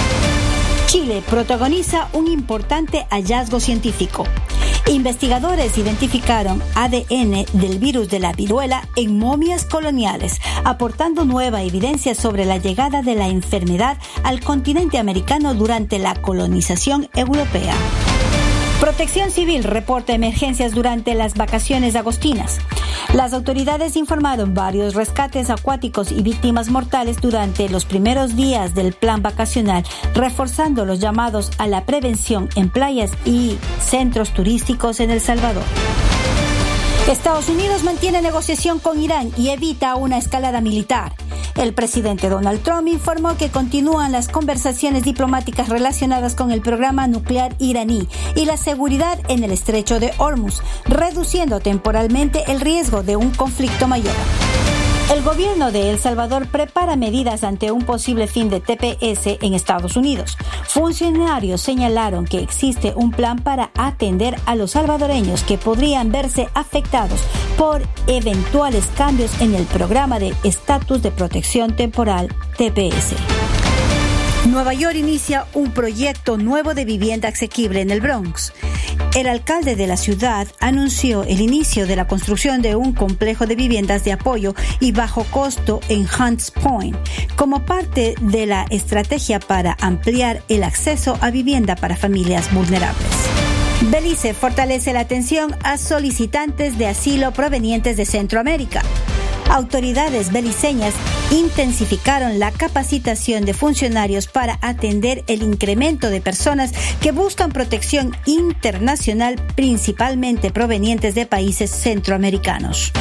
Chile protagoniza un importante hallazgo científico. Investigadores identificaron A D N del virus de la viruela en momias coloniales, aportando nueva evidencia sobre la llegada de la enfermedad al continente americano durante la colonización europea. Protección Civil reporta emergencias durante las vacaciones agostinas. Las autoridades informaron varios rescates acuáticos y víctimas mortales durante los primeros días del plan vacacional, reforzando los llamados a la prevención en playas y centros turísticos en El Salvador. Estados Unidos mantiene negociación con Irán y evita una escalada militar. El presidente Donald Trump informó que continúan las conversaciones diplomáticas relacionadas con el programa nuclear iraní y la seguridad en el estrecho de Hormuz, reduciendo temporalmente el riesgo de un conflicto mayor. El gobierno de El Salvador prepara medidas ante un posible fin de T P S en Estados Unidos. Funcionarios señalaron que existe un plan para atender a los salvadoreños que podrían verse afectados por eventuales cambios en el programa de estatus de protección temporal T P S. Nueva York inicia un proyecto nuevo de vivienda asequible en el Bronx. El alcalde de la ciudad anunció el inicio de la construcción de un complejo de viviendas de apoyo y bajo costo en Hunts Point, como parte de la estrategia para ampliar el acceso a vivienda para familias vulnerables. Belice fortalece la atención a solicitantes de asilo provenientes de Centroamérica. Autoridades beliceñas intensificaron la capacitación de funcionarios para atender el incremento de personas que buscan protección internacional, principalmente provenientes de países centroamericanos.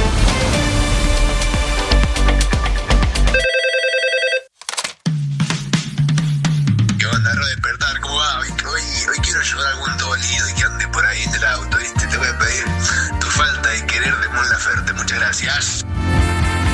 ¿Qué onda, Ro Despertar? ¿Cómo va? Hoy, hoy, hoy quiero ayudar a algún dolido y que ande por ahí en el auto, ¿viste? Te voy a pedir tu falta de querer de Mon Laferte. Muchas gracias.